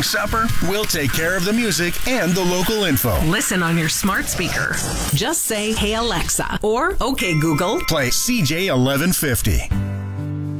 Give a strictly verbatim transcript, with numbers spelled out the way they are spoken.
cooking supper, we'll take care of the music and the local info. Listen on your smart speaker. Just say, "Hey Alexa," or "Okay Google." Play C J eleven fifty.